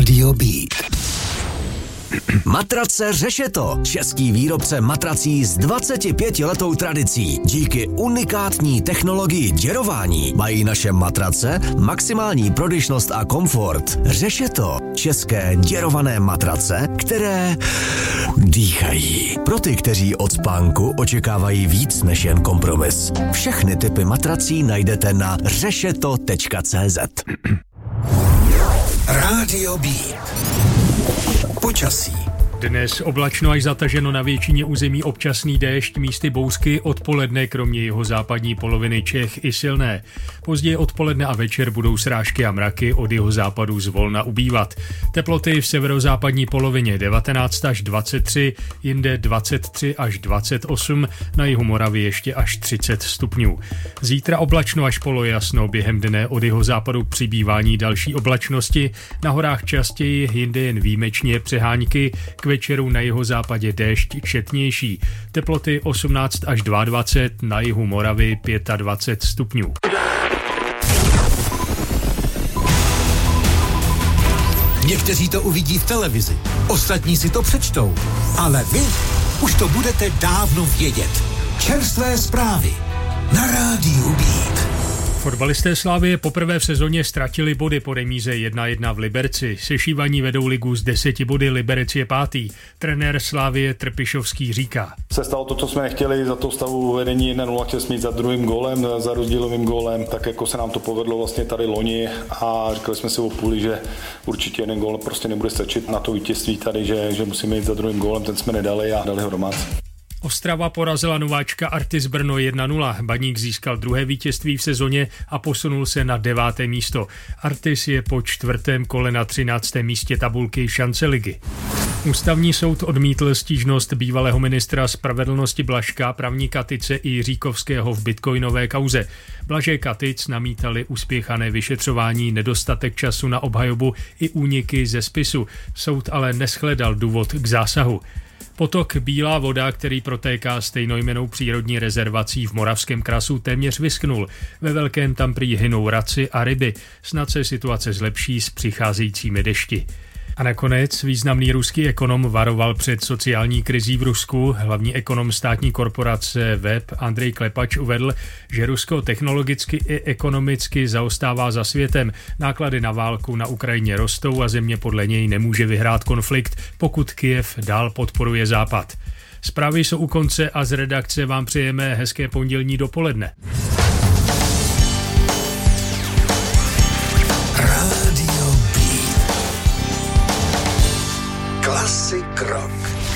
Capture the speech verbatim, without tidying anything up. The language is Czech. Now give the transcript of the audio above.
Rádio Beat. Matrace Řešeto. Český výrobce matrací s dvacetipětiletou tradicí. Díky unikátní technologii děrování mají naše matrace maximální prodyšnost a komfort. Řešeto. České děrované matrace, které dýchají. Pro ty, kteří od spánku očekávají víc než jen kompromis. Všechny typy matrací najdete na řešeto tečka cé zet. Rádio Beat. Počasí. Dnes oblačno až zataženo, na většině území občasný déšť, místy bouřky, odpoledne kromě jeho západní poloviny Čech i silné. Později odpoledne a večer budou srážky a mraky, od jeho západu zvolna ubývat. Teploty v severozápadní polovině devatenáct až dvacet tři, jinde dvacet tři až dvacet osm, na jihu Moravy ještě až třicet stupňů. Zítra oblačno až polojasno, během dne od jeho západu přibývání další oblačnosti, na horách častěji, jinde jen výjimečně přehánky, k večeru na jeho západě déšť četnější. Teploty osmnáct až dvacet dva, na jihu Moravy dvacet pět stupňů. Někteří to uvidí v televizi, ostatní si to přečtou, ale vy už to budete dávno vědět. Čerstvé zprávy na Rádiu Beat. Fotbalisté Slavie poprvé v sezóně ztratili body po remíze jedna jedna v Liberci. Sešívaní vedou ligu z deseti body, Liberec je pátý. Trenér Slavie Trpišovský říká: Se stalo to, co jsme nechtěli, za to stavu vedení jedna nula, chtěli jsme jít za druhým gólem, za rozdílovým gólem, tak jako se nám to povedlo vlastně tady loni a říkali jsme si o půli, že určitě jeden gól prostě nebude stačit na to vítězství tady, že, že musíme jít za druhým gólem, ten jsme nedali a dali ho domácí. Ostrava porazila nováčka Artis Brno jedna nula. Baník získal druhé vítězství v sezóně a posunul se na deváté místo. Artis je po čtvrtém kole na třináctém místě tabulky šance ligy. Ústavní soud odmítl stížnost bývalého ministra spravedlnosti Blažka, právníka Tice i Jiříkovského v bitcoinové kauze. Blažek a Tic namítali uspěchané vyšetřování, nedostatek času na obhajobu i úniky ze spisu. Soud ale neshledal důvod k zásahu. Potok Bílá voda, který protéká stejnojmennou přírodní rezervací v Moravském krasu, téměř vyschnul. Ve velkém tam prý hynou raci a ryby. Snad se situace zlepší s přicházejícími dešti. A nakonec významný ruský ekonom varoval před sociální krizí v Rusku. Hlavní ekonom státní korporace Web Andrej Klepač uvedl, že Rusko technologicky i ekonomicky zaostává za světem. Náklady na válku na Ukrajině rostou a země podle něj nemůže vyhrát konflikt, pokud Kyjev dál podporuje Západ. Zprávy jsou u konce a z redakce vám přejeme hezké pondělní dopoledne. Classic Rock.